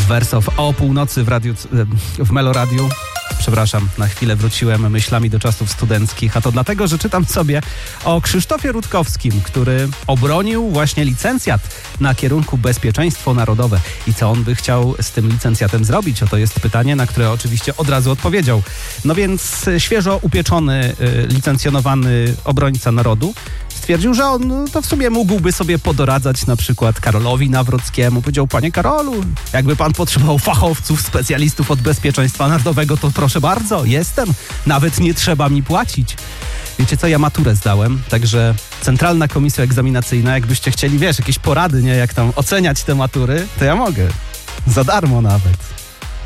Wersow o północy w Meloradiu. Przepraszam, na chwilę wróciłem myślami do czasów studenckich, a to dlatego, że czytam sobie o Krzysztofie Rutkowskim, który obronił właśnie licencjat na kierunku bezpieczeństwo narodowe. I co on by chciał z tym licencjatem zrobić? Oto jest pytanie, na które oczywiście od razu odpowiedział. No więc świeżo upieczony, licencjonowany obrońca narodu stwierdził, że on to w sumie mógłby sobie podoradzać na przykład Karolowi Nawrockiemu. Powiedział: panie Karolu, jakby pan potrzebował fachowców, specjalistów od bezpieczeństwa narodowego, to proszę bardzo, jestem. Nawet nie trzeba mi płacić. Wiecie co, ja maturę zdałem, także Centralna Komisja Egzaminacyjna, jakbyście chcieli, jakieś porady, nie, jak tam oceniać te matury, to ja mogę. Za darmo nawet.